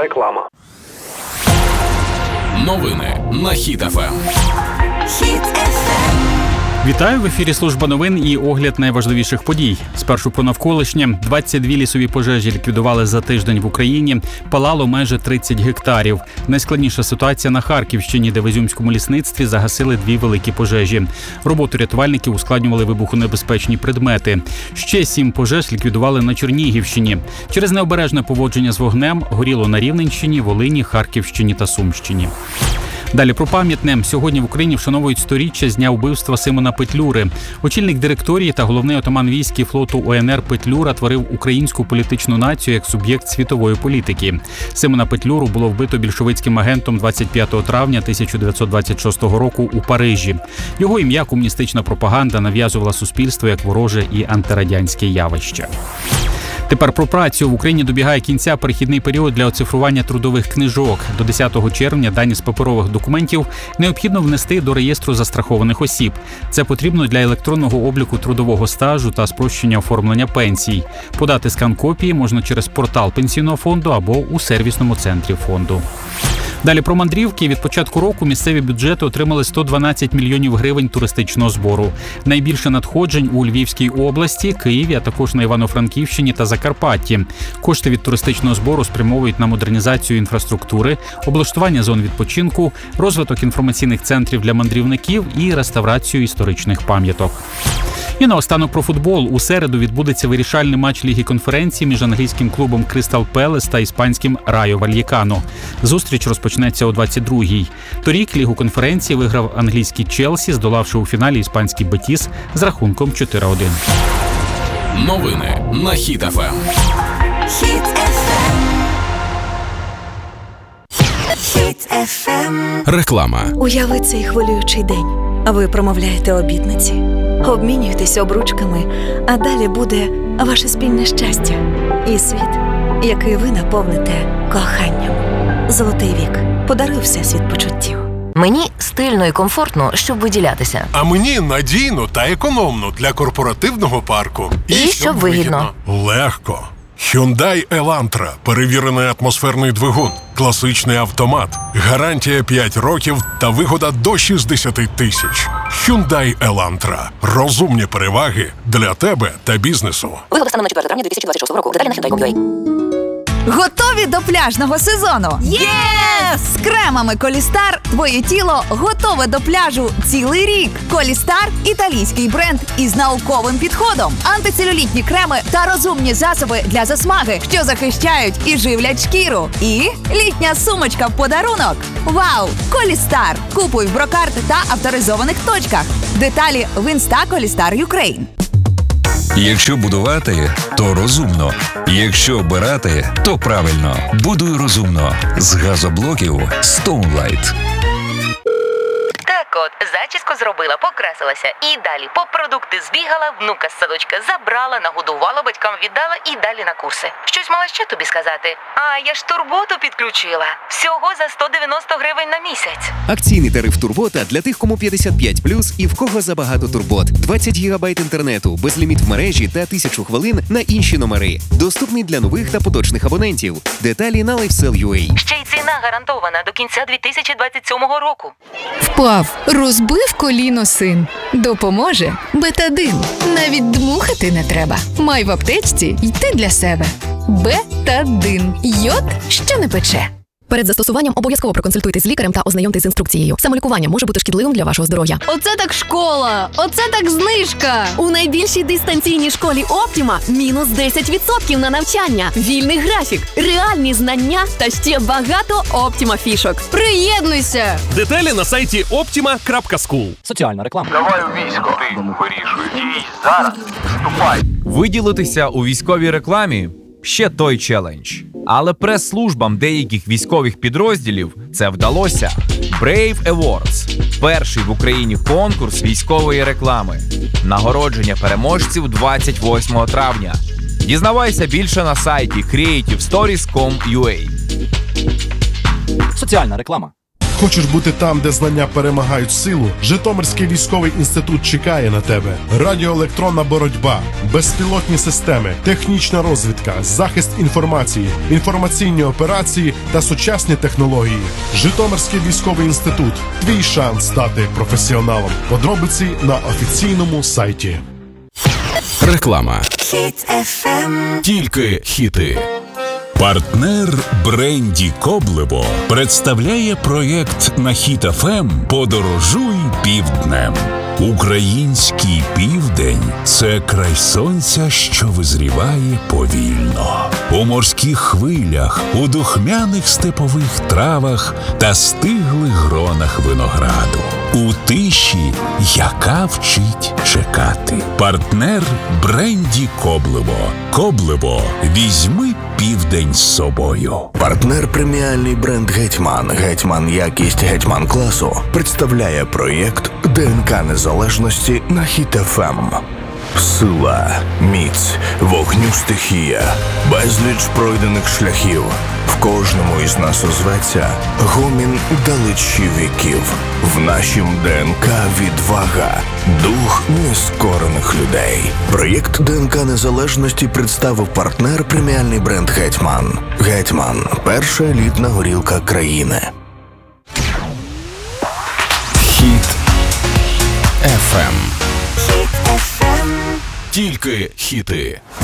реклама. Новини на Хіт ФМ. Хіт ФМ. Вітаю, в ефірі служба новин і огляд найважливіших подій. Спершу про навколишнє. 22 лісові пожежі ліквідували за тиждень в Україні. Палало майже 30 гектарів. Найскладніша ситуація на Харківщині, де в Ізюмському лісництві загасили 2 великі пожежі. Роботу рятувальників ускладнювали вибухонебезпечні предмети. Ще 7 пожеж ліквідували на Чернігівщині. Через необережне поводження з вогнем горіло на Рівненщині, Волині, Харківщині та Сумщині. Далі про пам'ятне. Сьогодні в Україні вшановують 100-річчя з дня вбивства Симона Петлюри. Очільник директорії та головний отаман військ і флоту УНР Петлюра творив українську політичну націю як суб'єкт світової політики. Симона Петлюру було вбито більшовицьким агентом 25 травня 1926 року у Парижі. Його ім'я комуністична пропаганда нав'язувала суспільству як вороже і антирадянське явище. Тепер про працю. В Україні добігає кінця перехідний період для оцифрування трудових книжок. До 10 червня дані з паперових документів необхідно внести до реєстру застрахованих осіб. Це потрібно для електронного обліку трудового стажу та спрощення оформлення пенсій. Подати скан копії можна через портал Пенсійного фонду або у сервісному центрі фонду. Далі про мандрівки. Від початку року місцеві бюджети отримали 112 мільйонів гривень туристичного збору. Найбільше надходжень у Львівській області, Києві, а також на Івано-Франківщині та Закарпатті. Кошти від туристичного збору спрямовують на модернізацію інфраструктури, облаштування зон відпочинку, розвиток інформаційних центрів для мандрівників і реставрацію історичних пам'яток. І наостанок про футбол. У середу відбудеться вирішальний матч Ліги конференції між англійським клубом Кристал Пелес та іспанським Райо Вальєкано. Зустріч розпочнеться о 22-й. Торік Лігу конференції виграв англійський Челсі, здолавши у фіналі іспанський Бетіс з рахунком 4-1. Новини на Хіт ФМ. Хіт ФМ. Хіт ФМ. Реклама. Уяви цей хвилюючий день. Ви промовляєте обітниці, обмінюєтесь обручками, а далі буде ваше спільне щастя і світ, який ви наповните коханням. Золотий вік подарує всесвіт почуттів. Мені стильно і комфортно, щоб виділятися. А мені надійно та економно для корпоративного парку. І щоб вигідно. Легко. Hyundai Elantra. Перевірений атмосферний двигун. Класичний автомат. Гарантія 5 років та вигода до 60 тисяч. Hyundai Elantra. Розумні переваги для тебе та бізнесу. Вигода станом на 4 травня 2026 року. Деталі на hyundai.com.ua. Готові до пляжного сезону? Єс! З кремами Колістар твоє тіло готове до пляжу цілий рік. Колістар – італійський бренд із науковим підходом. Антицелюлітні креми та розумні засоби для засмаги, що захищають і живлять шкіру. І літня сумочка в подарунок. Вау! Колістар! Купуй в Брокарт та авторизованих точках. Деталі в Інста Колістар Юкрейн. Якщо будувати, то розумно. Якщо обирати, то правильно. Будуй розумно. З газоблоків Stoneline. Так от, зачіску зробила, покрасилася. І далі по продукти збігала, внука з садочка забрала, нагодувала, батькам віддала і далі на курси. Щось мала ще тобі сказати? А, я ж турботу підключила. Всього за 190 гривень на місяць. Акційний тариф Турбота для тих, кому 55+, і в кого забагато турбот. 20 гігабайт інтернету, безліміт в мережі та 1000 хвилин на інші номери. Доступний для нових та поточних абонентів. Деталі на LifeSell.ua. Ще й ціна гарантована до кінця 2027 року. Впав, розбив коліно син. Допоможе Бетадин. Навіть дмухати не треба. Май в аптечці й ти для себе. Бетадин. Йод, що не пече. Перед застосуванням обов'язково проконсультуйтесь з лікарем та ознайомтесь з інструкцією. Самолікування може бути шкідливим для вашого здоров'я. Оце так школа! Оце так знижка! У найбільшій дистанційній школі Оптіма мінус 10% на навчання, вільний графік, реальні знання та ще багато Оптіма фішок. Приєднуйся! Деталі на сайті optima.school. Соціальна реклама. Давай у військо. Ти вирішуй. Дій зараз. Вступай. Виділитися у військовій рекламі – ще той челендж. Але прес-службам деяких військових підрозділів це вдалося. Brave Awards – перший в Україні конкурс військової реклами. Нагородження переможців 28 травня. Дізнавайся більше на сайті creativestories.com.ua. Соціальна реклама. Хочеш бути там, де знання перемагають силу? Житомирський військовий інститут чекає на тебе. Радіоелектронна боротьба, безпілотні системи, технічна розвідка, захист інформації, інформаційні операції та сучасні технології. Житомирський військовий інститут. Твій шанс стати професіоналом. Подробиці на офіційному сайті. Реклама. Хіт FM. Тільки хіти. Партнер бренді Коблево представляє проєкт на Хіт FM «Подорожуй півднем». Український південь – це край сонця, що визріває повільно. У морських хвилях, у духмяних степових травах та стиглих гронах винограду. У тиші, яка вчить чекати. Партнер бренді Коблево. Коблево, візьми південь з собою. Партнер преміальний бренд «Гетьман». «Гетьман» якість «Гетьман» класу представляє проєкт ДНК незалежності на Хіт FM. Сила, міць, вогню стихія, безліч пройдених шляхів. В кожному із нас озветься гомін далечі віків. В нашім ДНК відвага, дух нескорених людей. Проєкт ДНК незалежності представив партнер преміальний бренд «Гетьман». «Гетьман» – перша елітна горілка країни. Хіт FM. Тільки хіти.